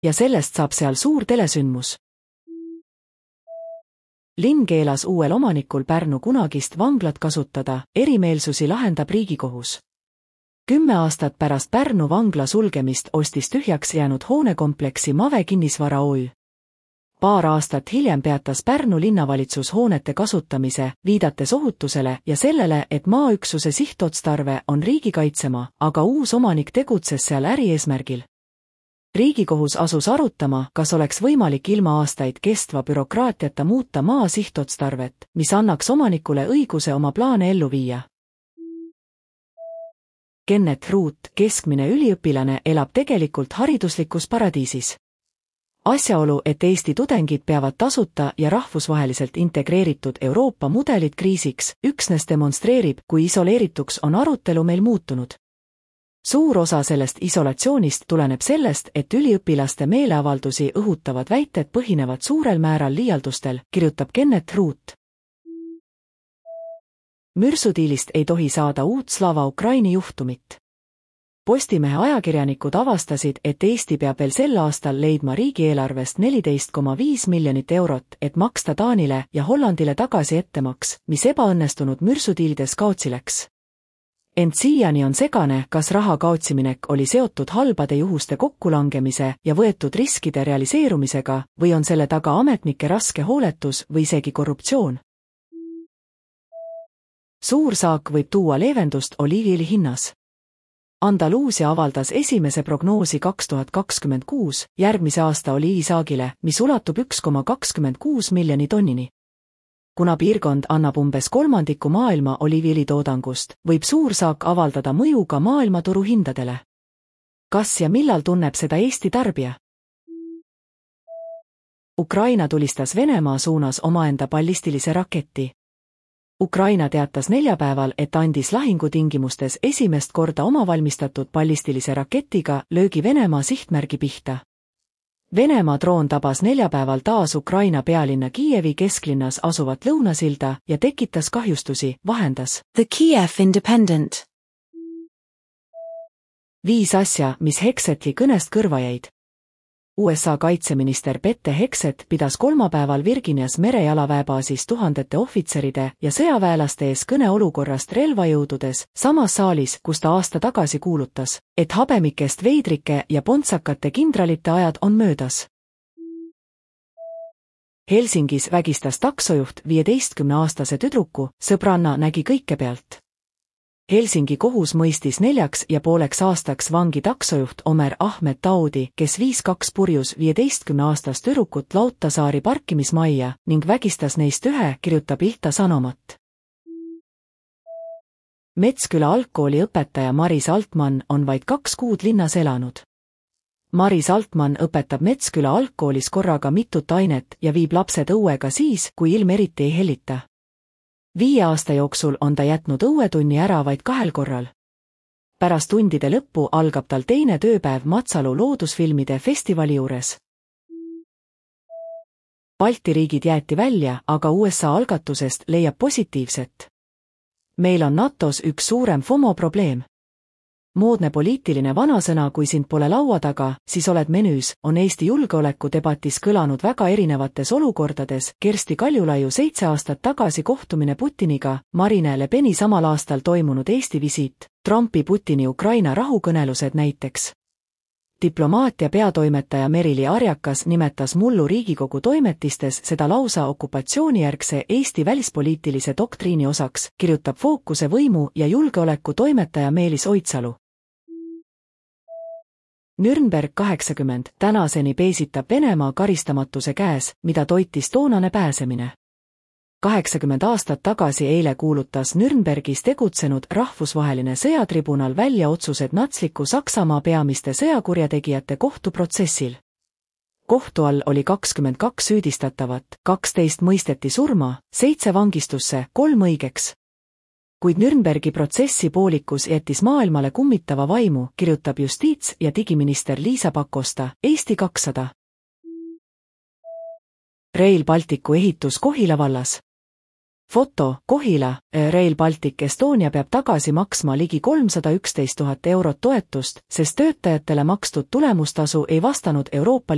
ja sellest saab seal suur telesündmus. Linn keelas uuel omanikul Pärnu kunagist vanglat kasutada, erimeelsusi lahendab Riigikohus. 10 aastat pärast Pärnu vangla sulgemist ostis tühjaks jäänud hoonekompleksi Mave kinnisvara OÜ. Paar aastat hiljem peatas Pärnu linnavalitsus hoonete kasutamise, viidates ohutusele ja sellele, et maaüksuse sihtotstarve on riigikaitsemaa, aga uus omanik tegutses seal ärieesmärgil. Riigikohus asus arutama, kas oleks võimalik ilma aastaid kestva bürokraatiata muuta maa sihtotstarvet, mis annaks omanikule õiguse oma plaane ellu viia. Kenneth Root, keskmine üliõpilane, elab tegelikult hariduslikus paradiisis. Asjaolu, et Eesti tudengid peavad tasuta ja rahvusvaheliselt integreeritud Euroopa mudelit kriisiks, üksnes demonstreerib, kui isoleerituks on arutelu meil muutunud. Suur osa sellest isolatsioonist tuleneb sellest, et üliõpilaste meeleavaldusi õhutavad väited põhinevad suurel määral liialdustel, kirjutab Kenneth Root. Mürsudiilist ei tohi saada uut Slava Ukraini juhtumit. Postimehe ajakirjanikud avastasid, et Eesti peab veel sel aastal leidma riigieelarvest 14,5 miljonit eurot, et maksta Taanile ja Hollandile tagasi ettemaks, mis ebaõnnestunud mürsudiilides kaotsi läks. Ent siiani on segane, kas raha kaotsiminek oli seotud halbade juhuste kokkulangemise ja võetud riskide realiseerumisega või on selle taga ametnike raske hooletus või isegi korruptsioon. Suur saak võib tuua leevendust oliiviõli hinnas. Andaluusia avaldas esimese prognoosi 2026 järgmise aasta oliivisaagile, mis ulatub 1,26 miljoni tonnini. Kuna piirkond annab umbes kolmandiku maailma oliiviõlitoodangust, võib suur saak avaldada mõju ka maailmaturu hindadele. Kas ja millal tunneb seda Eesti tarbija? Ukraina tulistas Venemaa suunas omaenda ballistilise raketi. Ukraina teatas neljapäeval, et andis lahingutingimustes esimest korda omavalmistatud ballistilise raketiga löögi Venemaa sihtmärgi pihta. Venemaa droon tabas neljapäeval taas Ukraina pealinna Kiievi kesklinnas asuvat lõunasilda ja tekitas kahjustusi, vahendas The Kiev Independent. 5 asja, mis Hegseti kõnest kõrva jäid. USA kaitseminister Pete Hegseth pidas kolmapäeval Virginias merejalaväebaasis tuhandete ohvitseride ja sõjaväelaste ees kõne olukorrast relvajõududes, samas saalis, kus ta aasta tagasi kuulutas, et habemikest veidrike ja pontsakate kindralite ajad on möödas. Helsingis vägistas taksojuht 15-aastase tüdruku, sõbranna nägi kõike pealt. Helsingi kohus mõistis 4,5 aastaks vangi taksojuht Omer Ahmed Taudi, kes viis 2 purjus 15-aastast tüdrukut Lauttasaari parkimismajja ning vägistas neist 1, kirjutab Ilta Sanomat. Metsküla algkooli õpetaja Maris Altmann on vaid 2 kuud linnas elanud. Maris Altmann õpetab Metsküla algkoolis korraga mitut ainet ja viib lapsed õuega siis, kui ilm eriti ei hellita. 5 aasta jooksul on ta jätnud õuetunni ära vaid 2 korral. Pärast tundide lõppu algab tal teine tööpäev Matsalu loodusfilmide festivali juures. Balti riigid jäeti välja, aga USA algatusest leiab positiivset. Meil on NATOs üks suurem FOMO probleem. Moodne poliitiline vanasõna, kui sind pole laua taga, siis oled menüüs, on Eesti julgeolekudebatis kõlanud väga erinevates olukordades. Kersti Kaljulaiu 7 aastat tagasi kohtumine Putiniga, Marine Le Peni samal aastal toimunud Eesti visiit, Trumpi Putini Ukraina rahukõnelused näiteks. Diplomaatia peatoimetaja Merili Arjakas nimetas mullu Riigikogu toimetistes seda lausa okupatsioonijärgse Eesti välispoliitilise doktriini osaks, kirjutab Fookuse võimu ja julgeoleku toimetaja Meelis Oidsalu. Nürnberg 80 tänaseni peesitab Venemaa karistamatuse käes, mida toitis toonane pääsemine. 80 aastat tagasi eile kuulutas Nürnbergis tegutsenud rahvusvaheline sõjatribunal välja otsused natsliku Saksamaa peamiste sõjakurjategijate kohtuprotsessil. Kohtu all oli 22 süüdistatavat, 12 mõisteti surma, 7 vangistusse, 3 õigeks. Kuid Nürnbergi protsessi poolikus jättis maailmale kummitava vaimu, kirjutab justiits- ja digiminister Liisa Pakosta, Eesti 200. Rail Balticu ehitus Kohila vallas. Foto, Kohila, Rail Baltic Estonia peab tagasi maksma ligi 311 000 eurot toetust, sest töötajatele makstud tulemustasu ei vastanud Euroopa